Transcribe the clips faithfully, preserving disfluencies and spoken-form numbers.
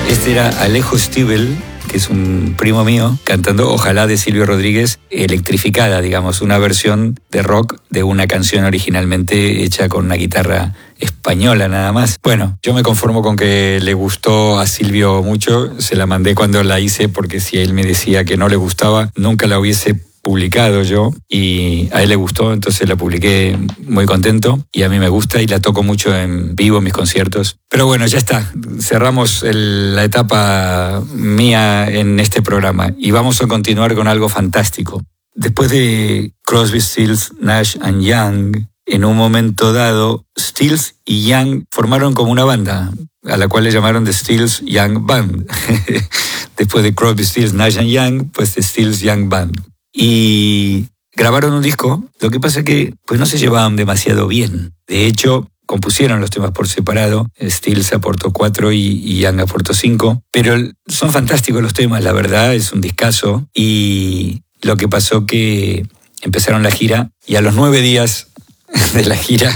Este era Alejo Stivel, que es un primo mío, cantando Ojalá de Silvio Rodríguez, electrificada, digamos, una versión de rock de una canción originalmente hecha con una guitarra española nada más. Bueno, yo me conformo con que le gustó a Silvio mucho, se la mandé cuando la hice porque si él me decía que no le gustaba, nunca la hubiese publicado yo, y a él le gustó, entonces la publiqué muy contento, y a mí me gusta y la toco mucho en vivo en mis conciertos. Pero bueno, ya está, cerramos el, la etapa mía en este programa y vamos a continuar con algo fantástico. Después de Crosby, Stills, Nash and Young, en un momento dado, Stills y Young formaron como una banda, a la cual le llamaron The Stills Young Band. Después de Crosby, Stills, Nash and Young, pues The Stills Young Band. Y grabaron un disco, lo que pasa es que pues no se llevaban demasiado bien. De hecho, compusieron los temas por separado, Stills aportó cuatro y, y Young aportó cinco, pero son fantásticos los temas, la verdad, es un discazo. Y lo que pasó que empezaron la gira y a los nueve días de la gira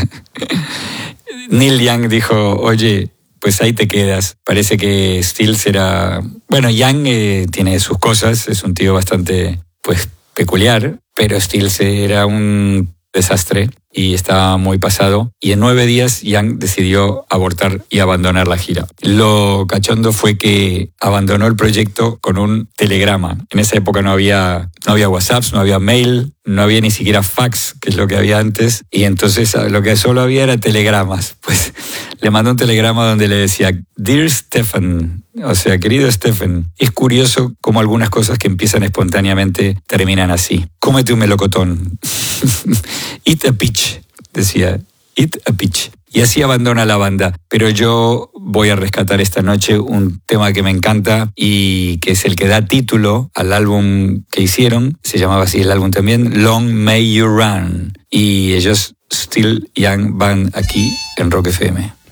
Neil Young dijo, oye, pues ahí te quedas. Parece que Stills era... Bueno, Young eh, tiene sus cosas, es un tío bastante pues peculiar, pero Stills era un desastre y estaba muy pasado. Y en nueve días Young decidió abortar y abandonar la gira. Lo cachondo fue que abandonó el proyecto con un telegrama. En esa época no había, no había WhatsApps, no había mail, no había ni siquiera fax, que es lo que había antes. Y entonces lo que solo había era telegramas. Pues le mandó un telegrama donde le decía, Dear Stephen, o sea, querido Stephen, es curioso cómo algunas cosas que empiezan espontáneamente terminan así. Cómete un melocotón. Eat a peach, decía. Eat a peach. Y así abandona la banda. Pero yo voy a rescatar esta noche un tema que me encanta y que es el que da título al álbum que hicieron. Se llamaba así el álbum también, Long May You Run. Y ellos, Still Young Band, aquí en Rock F M.